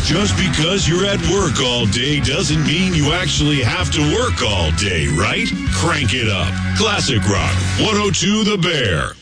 Just because you're at work all day doesn't mean you actually have to work all day, right? Crank it up. Classic Rock 102 The Bear.